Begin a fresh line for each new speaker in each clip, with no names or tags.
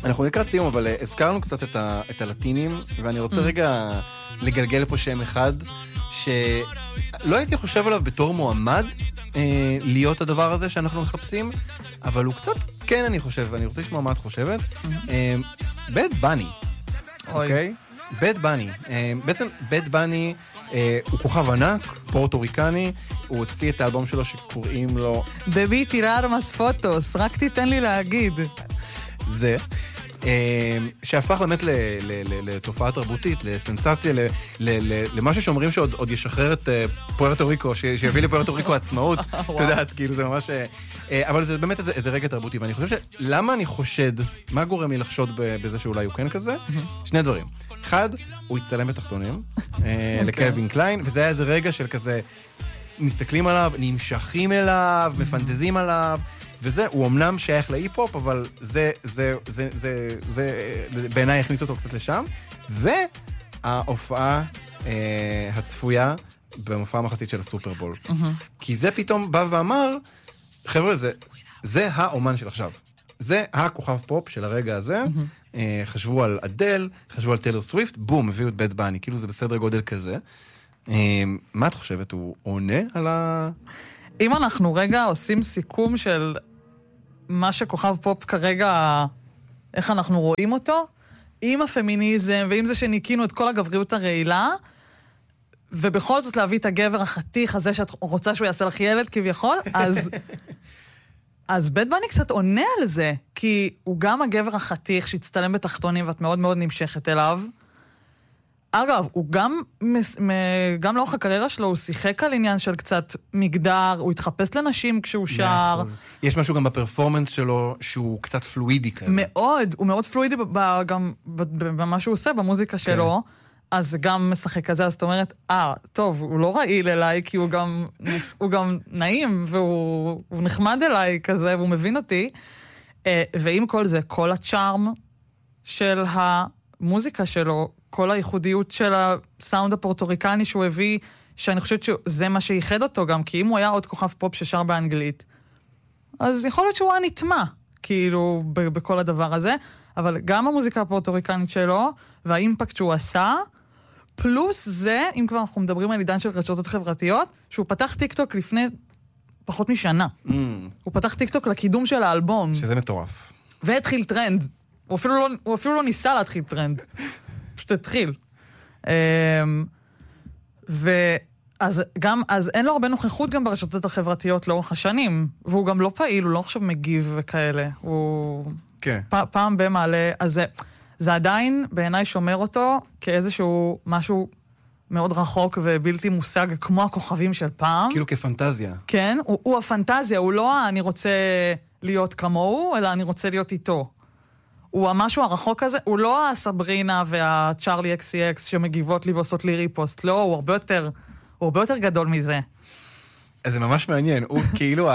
אנחנו לקראת סיום, אבל הזכרנו קצת את הלטינים, ואני רוצה רגע לגלגל פה שם אחד, שלא הייתי חושב עליו בתור מועמד להיות הדבר הזה שאנחנו מחפשים, אבל הוא קצת, כן אני חושב, ואני רוצה לשמוע מה את חושבת. בד בני, אוקיי? בד בני. בעצם בד בני הוא כוכב ענק, פורטוריקני, הוא הוציא את האלבום שלו שקוראים לו...
דבי תירר מס פוטוס, רק תיתן לי להגיד.
זה, שהפך באמת לתופעה תרבותית, לסנסציה, למשהו שאומרים שעוד ישחרר את פוארטו ריקו, שיביא לפוארטו ריקו עצמאות, אתה יודעת, כאילו זה ממש... אבל זה באמת איזה רגע תרבותי, ואני חושב למה אני חושד, מה גורם לי לחשוד בזה שאולי הוא כן כזה? שני דברים. אחד, הוא הצטלם בתחתונים, לקלווין קליין, וזה היה איזה רגע של כזה, מסתכלים עליו, נמשכים אליו, מפנטזים עליו, וזה, הוא אמנם שייך להיפ-הופ, אבל זה בעיניי הכניס אותו קצת לשם, וההופעה הצפויה במופע המחצית של הסופרבול. כי זה פתאום בא ואמר, חבר'ה, זה האומן של עכשיו. זה הכוכב פופ של הרגע הזה, חשבו על אדל, חשבו על טיילור סוויפט, בום, הביאו את בד בני, כאילו זה בסדר גודל כזה. מה את חושבת? הוא עונה על ה...
אם אנחנו רגע עושים סיכום של מה שכוכב פופ כרגע, איך אנחנו רואים אותו, עם הפמיניזם ועם זה שניקינו את כל הגבריות הרעילה, ובכל זאת להביא את הגבר החתיך הזה שאת רוצה שהוא יעשה לך ילד כביכול, אז בד בני קצת עונה על זה, כי הוא גם הגבר החתיך שהצטלם בתחתונים ואת מאוד מאוד נמשכת אליו. אגב, הוא גם לאורך הקריירה שלו, הוא שיחק על עניין של קצת מגדר, הוא התחפש לנשים כשהוא שר.
יש משהו גם בפרפורמנס שלו שהוא קצת פלואידי כזה.
מאוד, הוא מאוד פלואידי גם במה שהוא עושה, במוזיקה שלו, אז זה גם משחק כזה, אז זאת אומרת, טוב, הוא לא רעיל אליי, כי הוא גם נעים, והוא נחמד אליי כזה, והוא מבין אותי. ועם כל זה, כל הצ'ארם של המוזיקה שלו, כל הייחודיות של הסאונד הפורטוריקני שהוא הביא, שאני חושבת שזה מה שייחד אותו גם, כי אם הוא היה עוד כוכב פופ ששר באנגלית, אז יכול להיות שהוא היה נטמע, כאילו, בכל הדבר הזה, אבל גם המוזיקה הפורטוריקנית שלו, והאימפקט שהוא עשה, פלוס זה, אם כבר אנחנו מדברים על עידן של רשתות חברתיות, שהוא פתח טיקטוק לפני פחות משנה. הוא פתח טיקטוק לקידום של האלבום.
שזה מטורף.
והתחיל טרנד. הוא אפילו לא ניסה להתחיל טרנד. פשוט התחיל. אז אין לו הרבה נוכחות גם ברשתות החברתיות לאורך השנים, והוא גם לא פעיל, הוא לא עכשיו מגיב וכאלה. הוא פעם במעלה, אז זה עדיין בעיניי שומר אותו כאיזשהו משהו מאוד רחוק ובלתי מושג, כמו הכוכבים של פעם.
כאילו כפנטזיה.
כן, הוא הפנטזיה, הוא לא אני רוצה להיות כמוהו, אלא אני רוצה להיות איתו. הוא המשהו הרחוק הזה, הוא לא הסברינה והצ'ארלי XCX שמגיבות לי ועושות לי ריפוסט, לא, הוא הרבה יותר גדול מזה.
אז זה ממש מעניין, הוא כאילו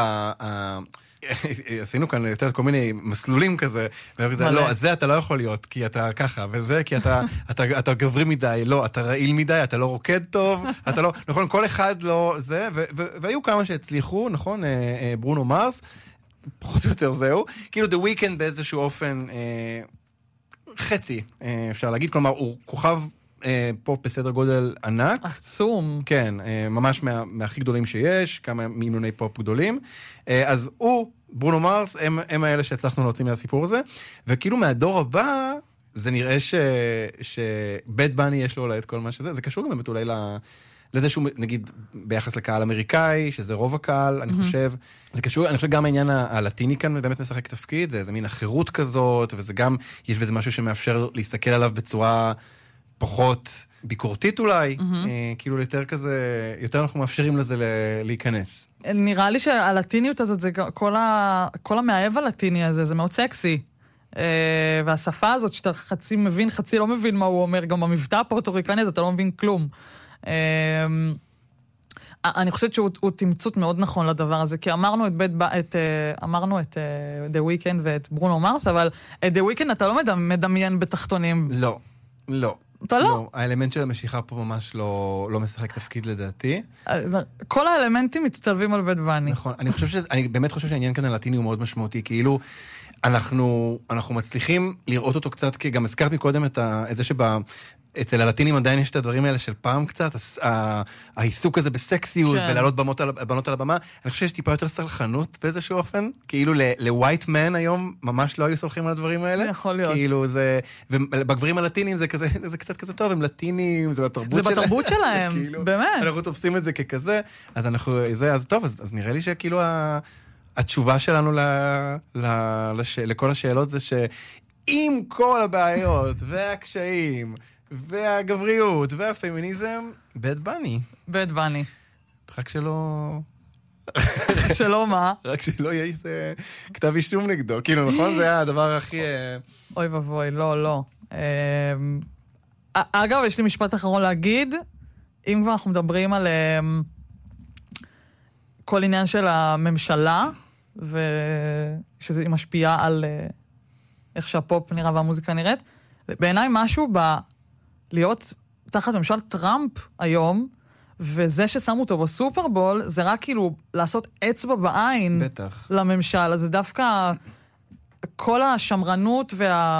עשינו כאן יותר כל מיני מסלולים כזה, לא, אז זה אתה לא יכול להיות, כי אתה ככה, וזה כי אתה גברי מדי, לא, אתה רעיל מדי, אתה לא רוקד טוב, אתה לא, נכון, כל אחד לא זה, והיו כמה שהצליחו, נכון, ברונו מרס, פחות או יותר זהו, כאילו The Weeknd באיזשהו אופן חצי, אפשר להגיד, כלומר, הוא כוכב פופ בסדר גודל ענק.
עצום.
כן, ממש מהכי גדולים שיש, כמה מימוני פופ גדולים. אז הוא, ברונו מרס, הם האלה שהצלחנו להוציא מהסיפור הזה, וכאילו מהדור הבא, זה נראה שבד בני יש לו אולי את כל מה שזה, זה קשור גם באמת אולי לזה שהוא, נגיד, ביחס לקהל אמריקאי, שזה רוב הקהל, אני חושב, זה קשור, אני חושב גם העניין הלטיני כאן באמת משחק תפקיד, זה מין החירות כזאת, וזה גם, יש בזה משהו שמאפשר להסתכל עליו בצורה פחות ביקורתית אולי, כאילו יותר כזה, יותר אנחנו מאפשרים לזה להיכנס.
נראה לי שהלטיניות הזאת, זה כל המאהב הלטיני הזה, זה מאוד סקסי. והשפה הזאת שאתה חצי מבין, חצי לא מבין מה הוא אומר, גם במבטא הפורטוריקני הזה אתה לא מבין כלום. אני חושבת שהוא תמצות מאוד נכון לדבר הזה, כי אמרנו את The Weeknd ואת ברונו מרס, אבל את The Weeknd אתה לא מדמיין בתחתונים.
לא, לא.
אתה לא?
האלמנט של המשיכה פה ממש לא משחק תפקיד לדעתי.
כל האלמנטים מצטלבים על בד בני.
נכון, אני באמת חושב שהעניין כאן הלטיני הוא מאוד משמעותי, כאילו, אנחנו מצליחים לראות אותו קצת, כי גם הזכרת מקודם את זה אצל הלטינים עדיין יש את הדברים האלה של פעם קצת, העיסוק הזה בסקסיות, ולעלות בנות על הבמה. אני חושב שיש טיפה יותר סלחנות באיזשהו אופן, כאילו לווייט מן היום ממש לא היו סולחים על הדברים האלה.
יכול להיות.
כאילו זה, ובגברים הלטינים זה כזה, זה קצת כזה טוב, הם לטינים, זה בתרבות שלהם.
זה בתרבות שלהם, באמת.
אנחנו תופסים את זה ככזה, אז אז טוב, אז נראה לי שכאילו התשובה שלנו לכל השאלות זה שעם כל הבעיות והקשיים, והגבריות, והפמיניזם, בד בני.
בד בני.
רק שלא...
שלא מה?
רק שלא יהיה איזה כתב אישום נגדו. כאילו, נכון? זה היה הדבר הכי...
אוי ובוי, לא. אגב, יש לי משפט אחרון להגיד, אם כבר אנחנו מדברים על כל עניין של הממשלה, ושזה משפיע על איך שהפופ נראה והמוזיקה נראית, בעיניי משהו להיות תחת ממשל טראמפ היום, וזה ששמו אותו בסופרבול, זה רק כאילו לעשות אצבע בעין
בטח.
לממשל. אז זה דווקא כל השמרנות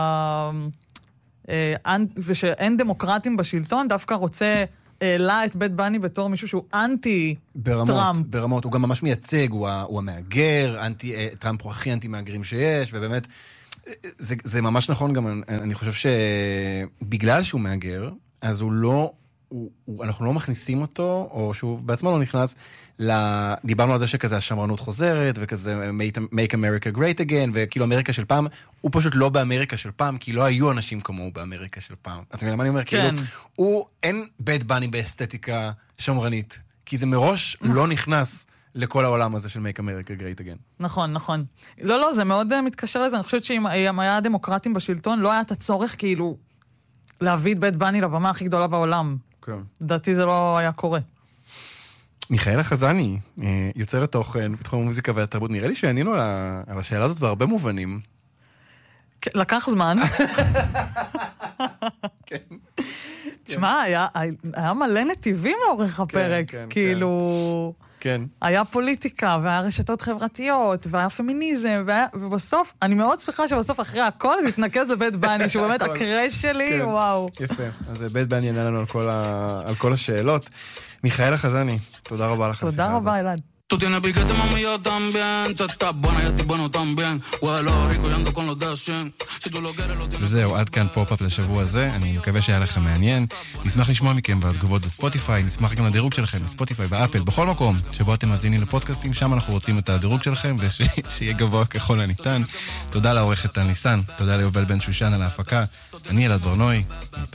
ושאין דמוקרטים בשלטון, דווקא רוצה העלה את בית בני בתור מישהו שהוא אנטי טראמפ.
ברמות, הוא גם ממש מייצג, הוא המאגר, טראמפ הוא הכי אנטי מאגרים שיש, ובאמת, זה ממש נכון גם, אני חושב שבגלל שהוא מאגר, אז אנחנו לא מכניסים אותו, או שהוא בעצמו לא נכנס, דיברנו על זה שכזה השמרנות חוזרת, וכזה make America great again, וכאילו אמריקה של פעם, הוא פשוט לא באמריקה של פעם, כי לא היו אנשים כמוהו באמריקה של פעם. אתה מבין מה אני אומר?
כן.
כאילו, אין בית בני באסתטיקה שמרנית, כי זה מראש לא נכנס לכל העולם הזה של make America great again.
נכון. לא, זה מאוד מתקשר לזה. אני חושבת שאם היה דמוקרטים בשלטון, לא היה את הצורך כאילו להביא את בית בני לבמה הכי גדולה בעולם.
כן.
לדעתי זה לא היה קורה.
מיכאלה חזני, יוצרת תוכן בתחום המוזיקה והתרבות. נראה לי שענינו על השאלה הזאת בהרבה מובנים.
לקח זמן.
כן.
תשמע, היה מלא נתיבים לאורך הפרק. כאילו...
כן.
היה פוליטיקה, והיה רשתות חברתיות, והיה פמיניזם, ובסוף, אני מאוד שמחה שבסוף אחרי הכל זה התנקז לבית בני, שהוא באמת הקרש שלי, וואו.
יפה. אז בית בני ענה לנו על כל השאלות. מיכאלה חזני, תודה רבה לך.
תודה רבה, אלעד.
Tú tienes piquete, mami, yo también. Tú estás buena, yo estoy bueno también. Huelo rico y ando con los de 100. Si tú lo quieres, lo tienes...
וזהו, עד כאן פופ-אפ לשבוע הזה. אני מקווה שהיה לכם מעניין. נשמח לשמוע מכם בתגובות בספוטיפיי. נשמח גם לדירוג שלכם בספוטיפיי, באפל, בכל מקום שבו אתם מאזינים לפודקאסטים. שם אנחנו רוצים את הדירוג שלכם, ושיהיה גבוה ככל הניתן. תודה לעורכת טל ניסן. תודה ליובל בן שושן על ההפקה. אני אלעד ברנועי.